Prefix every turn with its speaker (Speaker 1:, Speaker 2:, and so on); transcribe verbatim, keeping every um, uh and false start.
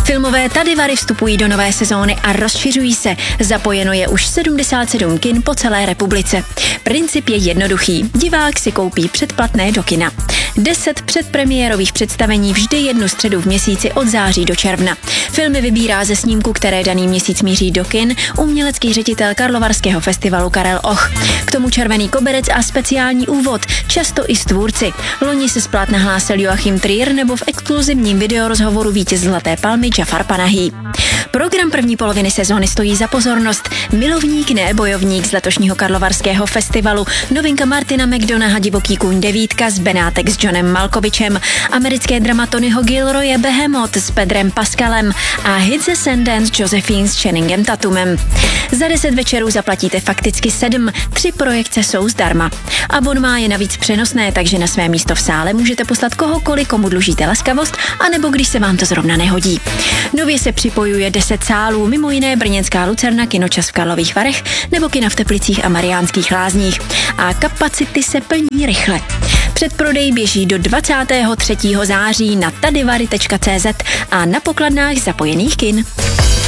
Speaker 1: Filmové Tadyvary vstupují do nové sezóny a rozšiřují se. Zapojeno je už sedmdesát sedm kin po celé republice. Princip je jednoduchý. Divák si koupí předplatné do kina. Deset předpremiérových představení vždy jednu středu v měsíci od září do června. Filmy vybírá ze snímku, které daný měsíc míří do kin, umělecký ředitel Karlovarského festivalu Karel Och. K tomu červený koberec a speciální úvod, často i s tvůrci. Loni se z plátna hlásil Joachim Trier nebo v exkluzivním videorozhovoru vítěz Zlaté palmy Jafar Panahi. Program první poloviny sezóny stojí za pozornost. Milovník, ne bojovník z letošního Karlovarského festivalu, novinka Martina McDonaha Divoký kůň devítka z Benátek s Johnem Malkovičem, americké drama Tonyho Gilroye Behemoth s Pedrem Pascalem a hit ze Sundance Josephine s Channingem Tatumem. Za deset večerů zaplatíte fakticky sedm, tři projekce jsou zdarma. Abonmá je navíc přenosné, takže na své místo v sále můžete poslat kohokoliv, komu dlužíte laskavost, anebo když se vám to zrovna nehodí. Nově se připojuje deset sálů, mimo jiné brněnská Lucerna, Kinočas v Karlových Varech nebo kina v Teplicích a Mariánských Lázních. A kapacity se plní rychle. Předprodej běží do dvacátého třetího září na tadyvary tečka cé zet a na pokladnách zapojených kin.